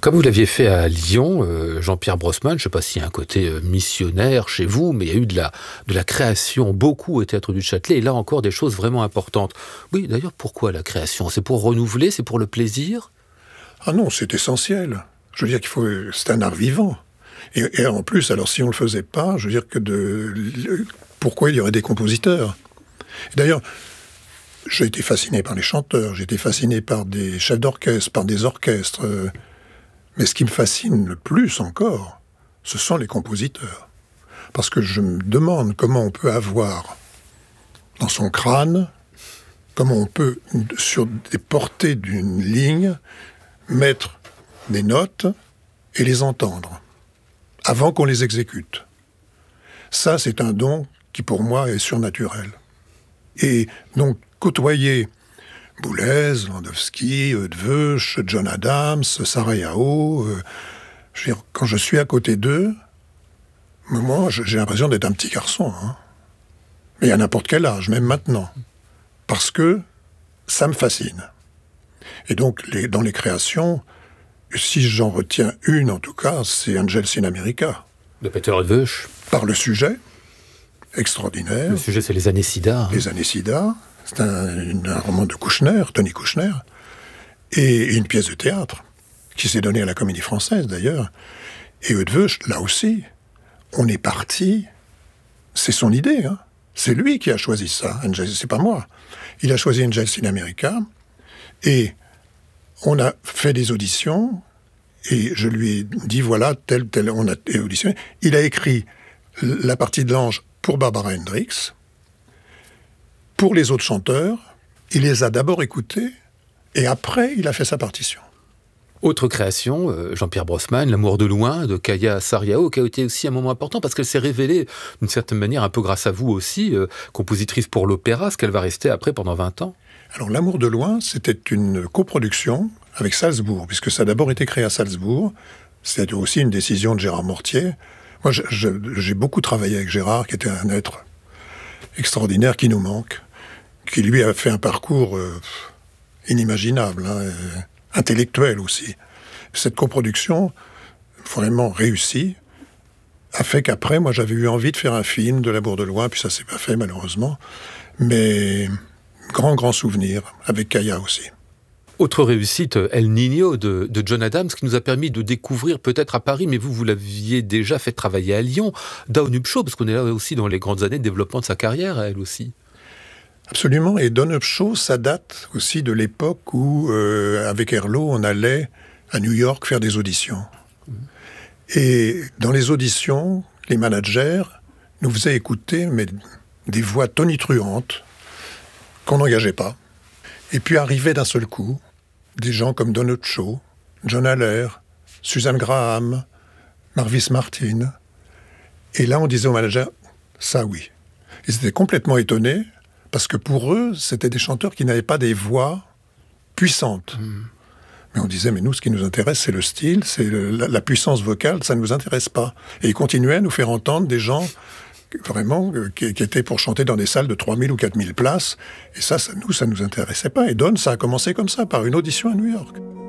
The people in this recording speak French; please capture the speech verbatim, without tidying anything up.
Comme vous l'aviez fait à Lyon, euh, Jean-Pierre Brosman, je ne sais pas s'il y a un côté euh, missionnaire chez vous, mais il y a eu de la, de la création, beaucoup au Théâtre du Châtelet, et là encore des choses vraiment importantes. Oui, d'ailleurs, pourquoi la création? C'est pour renouveler, c'est pour le plaisir? Ah non, c'est essentiel. Je veux dire qu'il faut, c'est un art vivant. Et, et en plus, alors si on ne le faisait pas, je veux dire que de, pourquoi il y aurait des compositeurs? Et d'ailleurs, j'ai été fasciné par les chanteurs, j'ai été fasciné par des chefs d'orchestre, par des orchestres. Euh, mais ce qui me fascine le plus encore, ce sont les compositeurs. Parce que je me demande comment on peut avoir dans son crâne, comment on peut, sur des portées d'une ligne, mettre des notes et les entendre, avant qu'on les exécute. Ça, c'est un don qui, pour moi, est surnaturel. Et donc, côtoyer Boulez, Landowski, Eötvös, John Adams, Sarah Yao, euh, je veux dire, quand je suis à côté d'eux, moi, j'ai l'impression d'être un petit garçon. Hein. Mais à n'importe quel âge, même maintenant. Parce que ça me fascine. Et donc, les, dans les créations, si j'en retiens une, en tout cas, c'est Angels in America. De Peter Eötvös. Par le sujet, extraordinaire. Le sujet, c'est les années SIDA. Hein. Les années SIDA. C'est un, une, un roman de Kouchner, Tony Kouchner. Et une pièce de théâtre, qui s'est donnée à la Comédie Française, d'ailleurs. Et Eötvös, là aussi, on est parti... C'est son idée, hein. C'est lui qui a choisi ça, Angels, c'est pas moi. Il a choisi Angels in America, et on a fait des auditions, et je lui ai dit, voilà, tel, tel, on a auditionné. Il a écrit la partie de l'ange pour Barbara Hendricks. Pour les autres chanteurs, il les a d'abord écoutés, et après, il a fait sa partition. Autre création, euh, Jean-Pierre Brosman, L'amour de loin, de Kaya Sarrião, qui a été aussi un moment important, parce qu'elle s'est révélée, d'une certaine manière, un peu grâce à vous aussi, euh, compositrice pour l'opéra, ce qu'elle va rester après pendant vingt ans. Alors, L'amour de loin, c'était une coproduction avec Salzbourg, puisque ça a d'abord été créé à Salzbourg. C'était aussi une décision de Gérard Mortier. Moi, je, je, j'ai beaucoup travaillé avec Gérard, qui était un être extraordinaire, qui nous manque, qui lui a fait un parcours euh, inimaginable, hein, euh, intellectuel aussi. Cette coproduction, vraiment réussie, a fait qu'après, moi, j'avais eu envie de faire un film de L'amour de loin, puis ça s'est pas fait, malheureusement. Mais grand, grand souvenir, avec Kaya aussi. Autre réussite, El Niño de, de John Adams, qui nous a permis de découvrir peut-être à Paris, mais vous, vous l'aviez déjà fait travailler à Lyon, Dawn Upshaw, parce qu'on est là aussi dans les grandes années de développement de sa carrière, elle aussi. Absolument, et Dawn Upshaw, ça date aussi de l'époque où, euh, avec Herlot, on allait à New York faire des auditions. Mmh. Et dans les auditions, les managers nous faisaient écouter mais, des voix tonitruantes qu'on n'engageait pas. Et puis arrivaient d'un seul coup des gens comme Dawn Upshaw, John Haller, Suzanne Graham, Marvis Martin. Et là, on disait au manager, ça oui. Ils étaient complètement étonnés, parce que pour eux, c'était des chanteurs qui n'avaient pas des voix puissantes. Mmh. Mais on disait, mais nous, ce qui nous intéresse, c'est le style, c'est le, la, la puissance vocale, ça ne nous intéresse pas. Et ils continuaient à nous faire entendre des gens, vraiment, qui, qui étaient pour chanter dans des salles de trois mille ou quatre mille places. Et ça, ça nous, ça ne nous intéressait pas. Et Dawn, ça a commencé comme ça, par une audition à New York.